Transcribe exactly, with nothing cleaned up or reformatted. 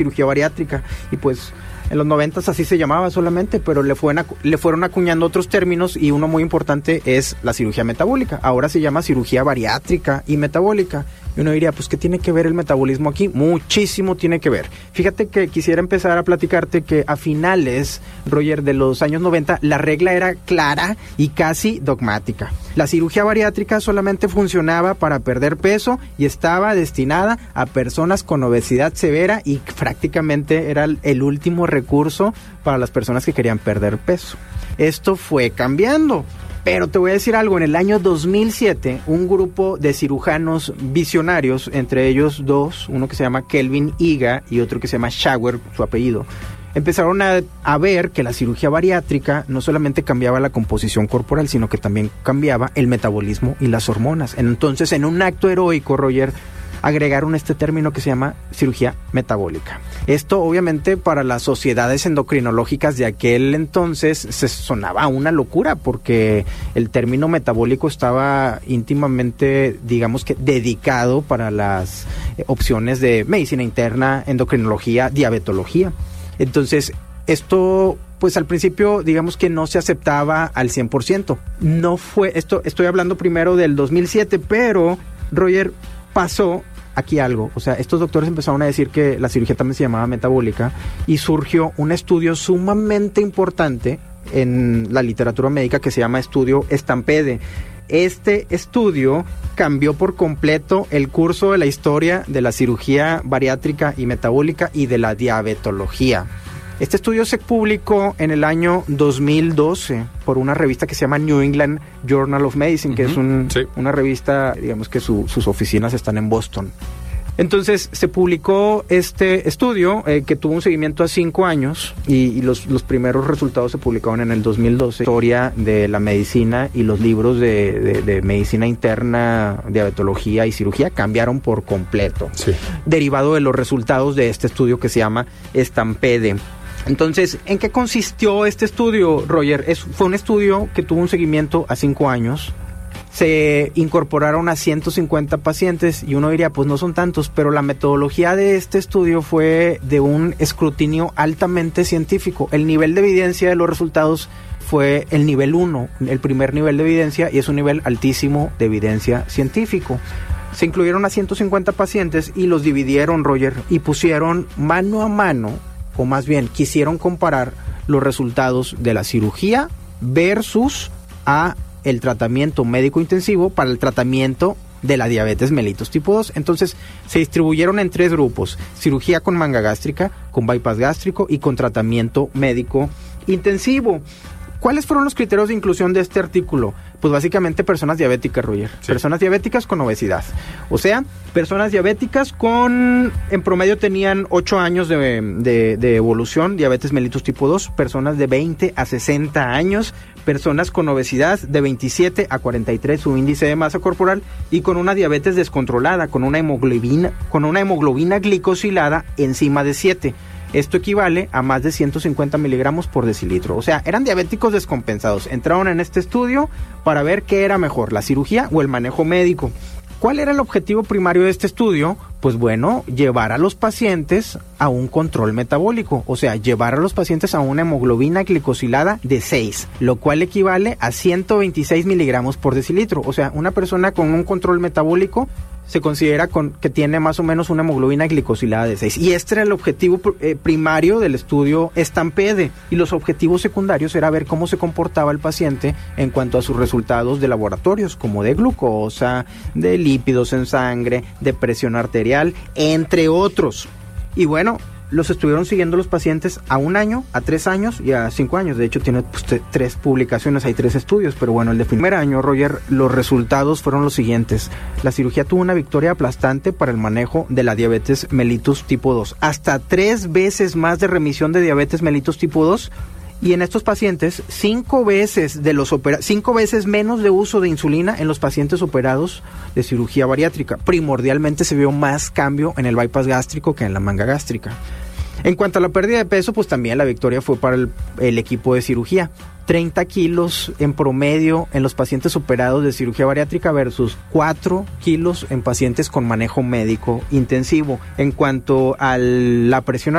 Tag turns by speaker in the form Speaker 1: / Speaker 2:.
Speaker 1: cirugía bariátrica, y pues en los noventas así se llamaba solamente, pero le fueron, acu- le fueron acuñando otros términos, y uno muy importante es la cirugía metabólica. Ahora se llama cirugía bariátrica y metabólica. Y uno diría, pues, ¿qué tiene que ver el metabolismo aquí? Muchísimo tiene que ver. Fíjate que quisiera empezar a platicarte que a finales, Roger, de los años noventa, la regla era clara y casi dogmática. La cirugía bariátrica solamente funcionaba para perder peso y estaba destinada a personas con obesidad severa, y prácticamente era el último recurso para las personas que querían perder peso. Esto fue cambiando. Pero te voy a decir algo, en el año dos mil siete, un grupo de cirujanos visionarios, entre ellos dos, uno que se llama Kelvin Higa y otro que se llama Schauer, su apellido, empezaron a, a ver que la cirugía bariátrica no solamente cambiaba la composición corporal, sino que también cambiaba el metabolismo y las hormonas. Entonces, en un acto heroico, Roger, agregaron este término que se llama cirugía metabólica. Esto obviamente para las sociedades endocrinológicas de aquel entonces se sonaba una locura, porque el término metabólico estaba íntimamente, digamos que, dedicado para las eh, opciones de medicina interna, endocrinología, diabetología. Entonces, esto, pues al principio, digamos que no se aceptaba al cien por ciento. No fue, esto, estoy hablando primero del dos mil siete, pero, Roger, pasó aquí algo. O sea, estos doctores empezaron a decir que la cirugía también se llamaba metabólica, y surgió un estudio sumamente importante en la literatura médica que se llama estudio Stampede. Este estudio cambió por completo el curso de la historia de la cirugía bariátrica y metabólica y de la diabetología. Este estudio se publicó en el año dos mil doce por una revista que se llama New England Journal of Medicine, uh-huh. que es un, sí. una revista, digamos que su, sus oficinas están en Boston. Entonces se publicó este estudio eh, que tuvo un seguimiento a cinco años, y, y los, los primeros resultados se publicaron en el dos mil doce. Historia de la medicina y los libros de, de, de medicina interna, diabetología y cirugía cambiaron por completo, sí. derivado de los resultados de este estudio que se llama Stampede. Entonces, ¿en qué consistió este estudio, Roger? Es, fue un estudio que tuvo un seguimiento a cinco años. Se incorporaron a ciento cincuenta pacientes, y uno diría, pues no son tantos, pero la metodología de este estudio fue de un escrutinio altamente científico. El nivel de evidencia de los resultados fue el nivel uno, el primer nivel de evidencia, y es un nivel altísimo de evidencia científico. Se incluyeron a ciento cincuenta pacientes y los dividieron, Roger, y pusieron mano a mano, o más bien quisieron comparar los resultados de la cirugía versus a el tratamiento médico intensivo para el tratamiento de la diabetes mellitus tipo dos. Entonces se distribuyeron en tres grupos: cirugía con manga gástrica, con bypass gástrico y con tratamiento médico intensivo. ¿Cuáles fueron los criterios de inclusión de este artículo? Pues básicamente personas diabéticas, Roger. Sí. Personas diabéticas con obesidad. O sea, personas diabéticas con, en promedio tenían ocho años de, de, de evolución, diabetes mellitus tipo dos, personas de veinte a sesenta años, personas con obesidad de veintisiete a cuarenta y tres, su índice de masa corporal, y con una diabetes descontrolada, con una hemoglobina, con una hemoglobina glicosilada encima de siete. Esto equivale a más de ciento cincuenta miligramos por decilitro. O sea, eran diabéticos descompensados. Entraron en este estudio para ver qué era mejor, la cirugía o el manejo médico. ¿Cuál era el objetivo primario de este estudio? Pues bueno, llevar a los pacientes a un control metabólico, o sea, llevar a los pacientes a una hemoglobina glicosilada de seis, lo cual equivale a ciento veintiséis miligramos por decilitro. O sea, una persona con un control metabólico se considera con, que tiene más o menos una hemoglobina glicosilada de seis. Y este era el objetivo eh, primario del estudio Stampede. Y los objetivos secundarios era ver cómo se comportaba el paciente en cuanto a sus resultados de laboratorios, como de glucosa, de lípidos en sangre, de presión arterial, entre otros. Y bueno, los estuvieron siguiendo los pacientes a un año, a tres años y a cinco años. De hecho, tiene pues, t- tres publicaciones, hay tres estudios. Pero bueno, el de primer año, Roger, los resultados fueron los siguientes. La cirugía tuvo una victoria aplastante para el manejo de la diabetes mellitus tipo dos. Hasta tres veces más de remisión de diabetes mellitus tipo dos. Y en estos pacientes, cinco veces de los opera- cinco veces menos de uso de insulina en los pacientes operados de cirugía bariátrica. Primordialmente se vio más cambio en el bypass gástrico que en la manga gástrica. En cuanto a la pérdida de peso, pues también la victoria fue para el, el equipo de cirugía. treinta kilos en promedio en los pacientes operados de cirugía bariátrica versus cuatro kilos en pacientes con manejo médico intensivo. En cuanto a la presión